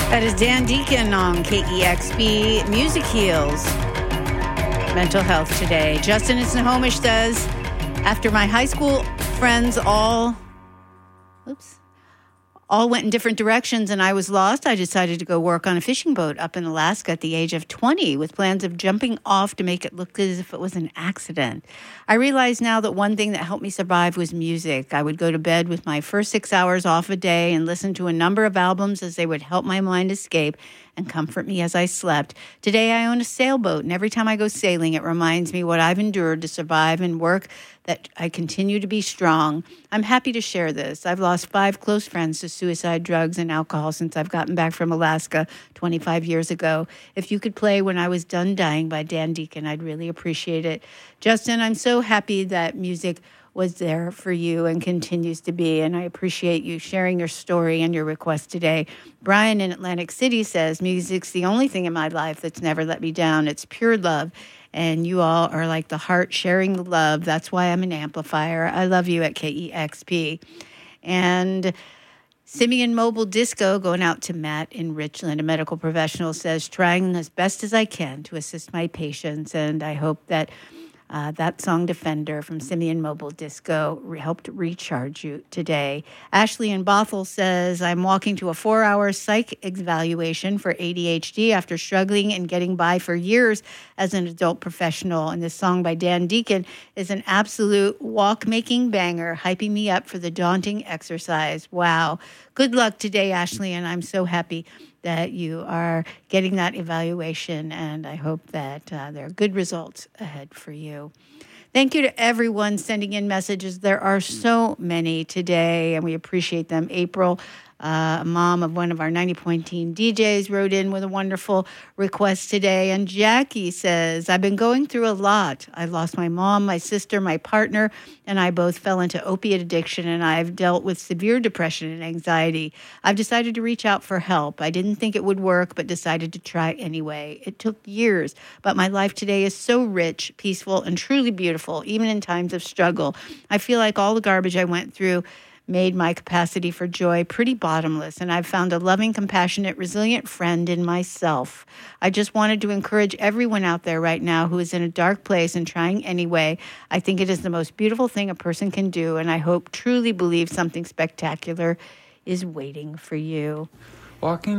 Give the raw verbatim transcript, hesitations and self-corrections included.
That is Dan Deacon on K E X P. Music heals mental health today. Justin in Snohomish says, after my high school friends all, oops, all went in different directions and I was lost, I decided to go work on a fishing boat up in Alaska at the age of twenty with plans of jumping off to make it look as if it was an accident. I realize now that one thing that helped me survive was music. I would go to bed with my first six hours off a day and listen to a number of albums as they would help my mind escape and comfort me as I slept. Today, I own a sailboat, and every time I go sailing, it reminds me what I've endured to survive and work, that I continue to be strong. I'm happy to share this. I've lost five close friends to suicide, drugs, and alcohol since I've gotten back from Alaska twenty-five years ago. If you could play When I Was Done Dying by Dan Deacon, I'd really appreciate it. Justin, I'm so happy that music was there for you and continues to be, and I appreciate you sharing your story and your request today. Brian in Atlantic City says, music's the only thing in my life that's never let me down. It's pure love, and you all are like the heart sharing the love. That's why I'm an amplifier. I love you at K E X P. And Simeon Mobile Disco, going out to Matt in Richland, a medical professional, says, trying as best as I can to assist my patients, and I hope that Uh, that song Defender from Simeon Mobile Disco re- helped recharge you today. Ashley in Bothell says, I'm walking to a four-hour psych evaluation for A D H D after struggling and getting by for years as an adult professional. And this song by Dan Deacon is an absolute walk-making banger, hyping me up for the daunting exercise. Wow. Good luck today, Ashley, and I'm so happy that you are getting that evaluation, and I hope that uh, there are good results ahead for you. Thank you to everyone sending in messages. There are so many today, and we appreciate them. April, uh, a mom of one of our ninety point team D Js, wrote in with a wonderful request today. And Jackie says, I've been going through a lot. I lost my mom, my sister, my partner, and I both fell into opiate addiction, and I've dealt with severe depression and anxiety. I've decided to reach out for help. I didn't think it would work, but decided to try anyway. It took years, but my life today is so rich, peaceful, and truly beautiful, even in times of struggle. I feel like all the garbage I went through made my capacity for joy pretty bottomless, and I've found a loving, compassionate, resilient friend in myself. I just wanted to encourage everyone out there right now who is in a dark place and trying anyway. I think it is the most beautiful thing a person can do, and I hope, truly believe something spectacular is waiting for you. Walking